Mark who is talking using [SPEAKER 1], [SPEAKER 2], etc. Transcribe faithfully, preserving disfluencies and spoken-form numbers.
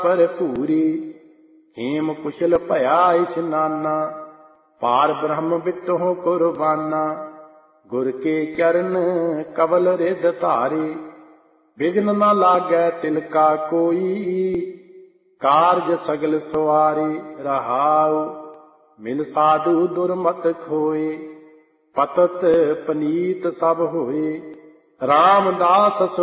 [SPEAKER 1] ਭਰਪੂਰੀ। ਹੇਮ ਕੁਸ਼ਲ ਭਇਆ ਇਸ਼ਨਾਨਾ, ਪਾਰ ਬ੍ਰਹਮ ਬਿਟਹੁ ਕੁਰਬਾਨਾ। ਗੁਰ ਕੇ ਚਰਨ ਕਵਲ ਰਿਧ ਧਾਰੇ, ਬਿਘਨ ਨ ਲਾਗੈ ਤਿਲ ਕਾ ਕੋਈ। ਕਾਰਜ ਸਗਲ ਸਵਾਰੇ ਰਹਾਉ, ਮਿਲ ਸਾਧੂ ਦੁਰਮਤ ਖੋਏ। ਪਤਤ ਪਨੀਤ ਸਭ ਹੋਏ, ਰਾਮਦਾਸ